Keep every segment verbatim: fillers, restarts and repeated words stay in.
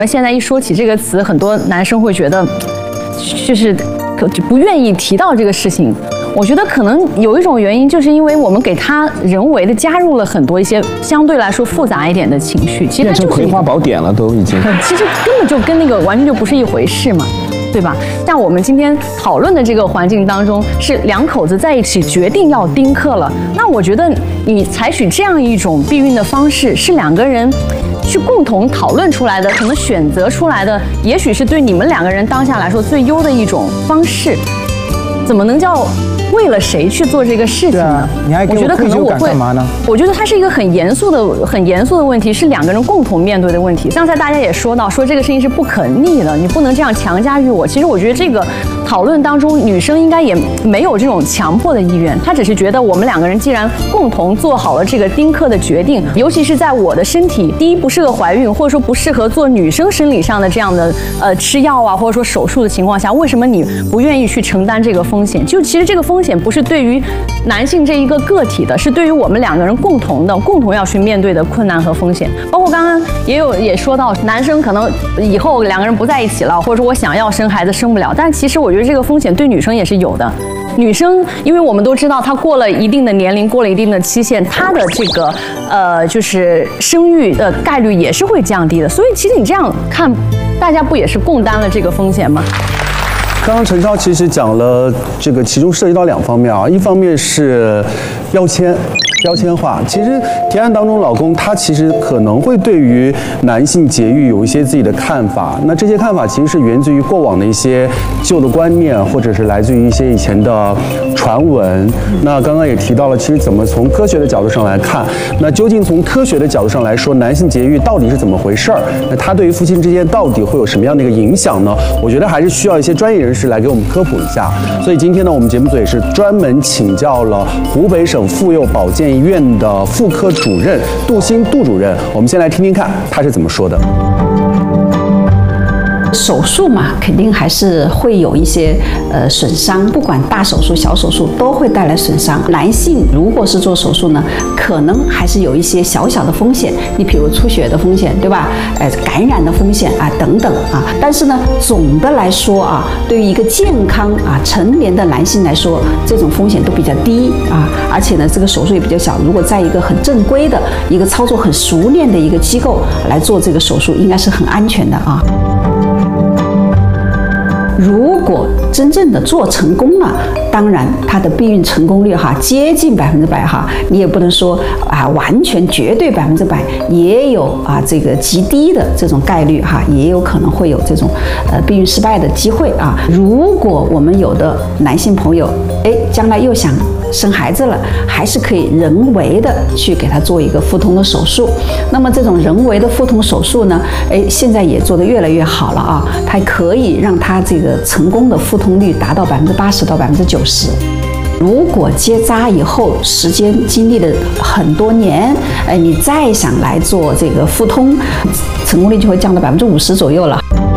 现在一说起这个词，很多男生会觉得，就是就不愿意提到这个事情。我觉得可能有一种原因，就是因为我们给他人为的加入了很多一些相对来说复杂一点的情绪，其实变成葵花宝典了，都已经。 其实根本就跟那个完全就不是一回事嘛。对吧？像我们今天讨论的这个环境当中，是两口子在一起决定要丁克了。那我觉得你采取这样一种避孕的方式，是两个人去共同讨论出来的，可能选择出来的，也许是对你们两个人当下来说最优的一种方式。怎么能叫为了谁去做这个事情呢？ 你还给我愧疚感干嘛呢？ 我觉得它是一个很严肃的、很严肃的问题，是两个人共同面对的问题。刚才大家也说到，说这个事情是不可逆的，你不能这样强加于我。其实我觉得这个讨论当中，女生应该也没有这种强迫的意愿，她只是觉得我们两个人既然共同做好了这个丁克的决定，尤其是在我的身体第一不适合怀孕，或者说不适合做女生生理上的这样的呃吃药啊，或者说手术的情况下，为什么你不愿意去承担这个风险？就其实这个风险不是对于男性这一个个体的，是对于我们两个人共同的、共同要去面对的困难和风险。包括刚刚也有也说到，男生可能以后两个人不在一起了，或者说我想要生孩子生不了，但其实我觉得这个风险对女生也是有的。女生，因为我们都知道，她过了一定的年龄，过了一定的期限，她的这个呃，就是生育的概率也是会降低的。所以其实你这样看，大家不也是共担了这个风险吗？ 刚刚陈超其实讲了这个，其中涉及到两方面啊，一方面是标签。标签化，其实提案当中，老公他其实可能会对于男性节育有一些自己的看法。那这些看法其实是源自于过往的一些旧的观念，或者是来自于一些以前的传闻。那刚刚也提到了，其实怎么从科学的角度上来看，那究竟从科学的角度上来说，男性节育到底是怎么回事儿？那他对于夫妻之间到底会有什么样的一个影响呢？我觉得还是需要一些专业人士来给我们科普一下。所以今天呢，我们节目组也是专门请教了湖北省妇幼保健医院的妇科主任杜欣杜主任，我们先来听听看他是怎么说的。 手术嘛，肯定还是会有一些呃损伤，不管大手术、小手术都会带来损伤。男性如果是做手术呢，可能还是有一些小小的风险，你比如出血的风险，对吧？呃，感染的风险啊，等等啊。但是呢，总的来说啊，对于一个健康啊成年的男性来说，这种风险都比较低啊，而且呢，这个手术也比较小。如果在一个很正规的一个操作很熟练的一个机构来做这个手术，应该是很安全的啊。如果真正的做成功了，当然它的避孕成功率哈接近百分之百哈，你也不能说啊完全绝对百分之百，也有啊这个极低的这种概率哈，也有可能会有这种呃避孕失败的机会啊。如果我们有的男性朋友哎将来又想生孩子了，还是可以人为的去给他做一个腹通的手术。那么这种人为的腹通手术呢，哎，现在也做得越来越好了啊，它可以让它这个成功的腹通率达到百分之八十到百分之九十。如果结扎以后，时间经历了很多年，哎，你再想来做这个腹通，成功率就会降到百分之五十左右了。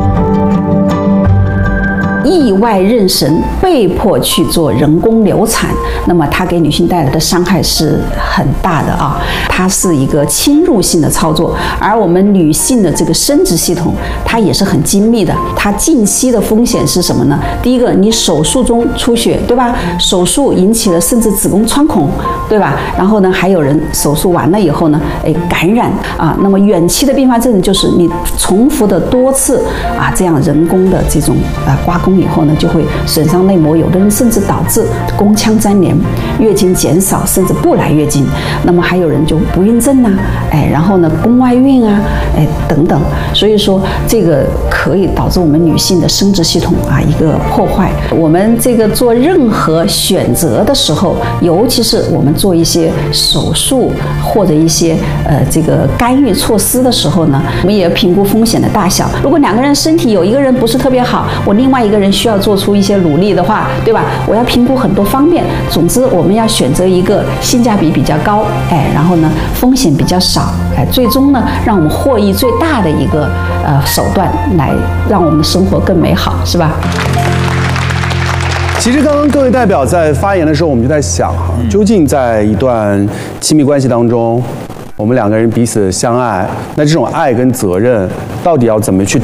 意外妊娠被迫去做人工流产，那么它给女性带来的伤害是很大的啊，它是一个侵入性的操作，而我们女性的这个生殖系统它也是很精密的，它近期的风险是什么呢？第一个，你手术中出血，对吧？手术引起了甚至子宫穿孔，对吧？然后呢，还有人手术完了以后呢，哎，感染啊，那么远期的并发症就是你重复的多次啊，这样人工的这种啊刮宫以后呢，就会损伤内膜，有的人甚至导致宫腔粘连、月经减少，甚至不来月经。那么还有人就不孕症啊，哎，然后呢宫外孕啊，哎等等。所以说这个可以导致我们女性的生殖系统啊一个破坏。我们这个做任何选择的时候，尤其是我们做一些手术或者一些呃这个干预措施的时候呢，我们也要评估风险的大小。如果两个人身体有一个人不是特别好，我另外一个人需要做出一些努力的话，对吧？我要评估很多方面。总之，我们要选择一个性价比比较高，哎，然后呢风险比较少，哎，最终呢让我们获益最大的一个呃手段，来让我们的生活更美好，是吧？ 其实刚刚各位代表在发言的时候，我们就在想哈，究竟在一段亲密关系当中， 我们两个人彼此相爱，那这种爱跟责任到底要怎么去